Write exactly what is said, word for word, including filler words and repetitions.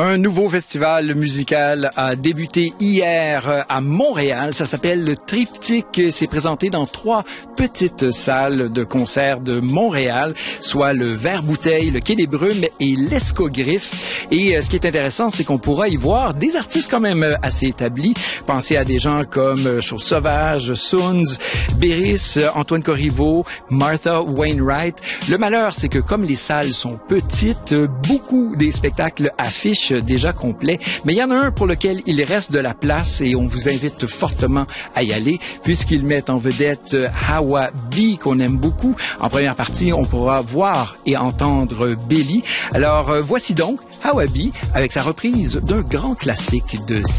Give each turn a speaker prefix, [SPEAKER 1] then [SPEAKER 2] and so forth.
[SPEAKER 1] Un nouveau festival musical a débuté hier à Montréal. Ça s'appelle le Triptyque. C'est présenté dans trois petites salles de concert de Montréal, soit le Vert-Bouteille, le Quai des Brumes et l'Escogriffe. Et euh, ce qui est intéressant, c'est qu'on pourra y voir des artistes quand même assez établis. Pensez à des gens comme Chose Sauvage, Sounds, Béris, Antoine Corriveau, Martha Wainwright. Le malheur, c'est que comme les salles sont petites, beaucoup des spectacles affichent déjà complets, mais il y en a un pour lequel il reste de la place et on vous invite fortement à y aller puisqu'ils mettent en vedette Hawa B qu'on aime beaucoup. En première partie, on pourra voir et entendre Billy. Alors euh, voici donc Hawa B avec sa reprise d'un grand classique de